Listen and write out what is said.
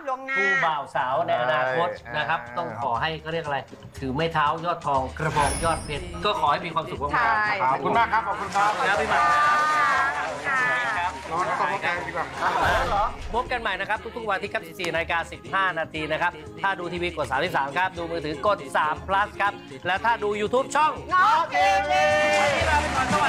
ล่วงหน้าผู้บ่าวสาวในอนาคตนะครับ ต้องขอให้เขาเรียกอะไร ถือไม้เท้ายอดทองกระบองยอดเพชรก็ขอให้มีความสุขมากใช่ๆขอบคุณมากครับ ขอบคุณครับแล้วพี่หม่ำค่ะรอน้ำต้มแกงดีกว่าพบกันใหม่นะครับ ทุกๆวันที่ครับ 14:15 นาทีนะครับ ถ้าดูทีวีกด 33 ครับ ดูมือถือกด3 plus ครับ และถ้าดู YouTube ช่องน้องเกลีวันนี้ลาไปก่อนสวัสดี